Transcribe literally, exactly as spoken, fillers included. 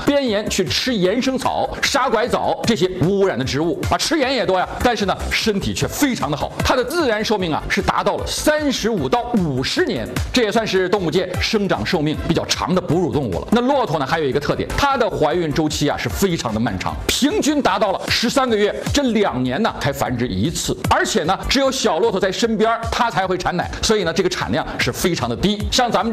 边沿去吃岩生草、沙拐枣这些无污染的植物啊，吃盐也多呀，但是呢，身体却非常的好。它的自然寿命啊是达到了三十五到五十年，这也算是动物界生长寿命比较长的哺乳动物了。那骆驼呢，还有一个特点，它的怀孕周期啊是非常的漫长，平均达到了十三个月，这两年呢才繁殖一次，而且呢，只有小骆驼在身边，它才会产奶，所以呢，这个产量是非常的低。像咱们